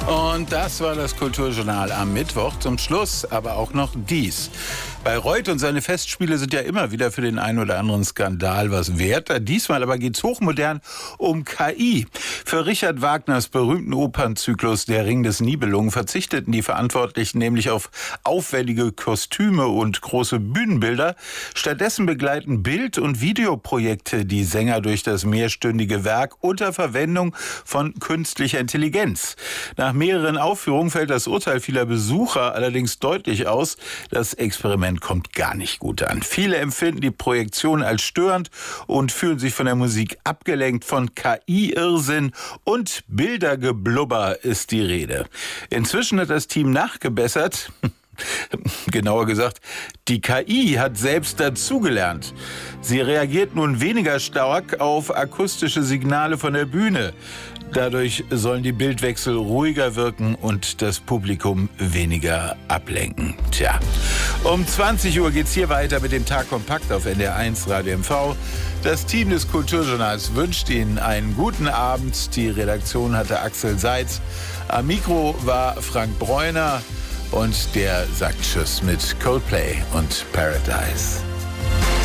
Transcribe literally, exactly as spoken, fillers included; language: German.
Und das war das Kulturjournal am Mittwoch. Zum Schluss aber auch noch dies. Bayreuth und seine Festspiele sind ja immer wieder für den einen oder anderen Skandal was wert. Diesmal aber geht's hochmodern um K I. Für Richard Wagners berühmten Opernzyklus Der Ring des Nibelungen verzichteten die Verantwortlichen nämlich auf aufwendige Kostüme und große Bühnenbilder. Stattdessen begleiten Bild- und Videoprojekte die Sänger durch das mehrstündige Werk unter Verwendung von künstlicher Intelligenz. Nach mehreren Aufführungen fällt das Urteil vieler Besucher allerdings deutlich aus. Das Experiment kommt gar nicht gut an. Viele empfinden die Projektion als störend und fühlen sich von der Musik abgelenkt. Von K I-Irrsinn und Bildergeblubber ist die Rede. Inzwischen hat das Team nachgebessert. Genauer gesagt, die K I hat selbst dazugelernt. Sie reagiert nun weniger stark auf akustische Signale von der Bühne. Dadurch sollen die Bildwechsel ruhiger wirken und das Publikum weniger ablenken. Tja, um zwanzig Uhr geht's hier weiter mit dem Tag Kompakt auf N D R eins Radio M V. Das Team des Kulturjournals wünscht Ihnen einen guten Abend. Die Redaktion hatte Axel Seitz. Am Mikro war Frank Bräuner und der sagt Tschüss mit Coldplay und Paradise.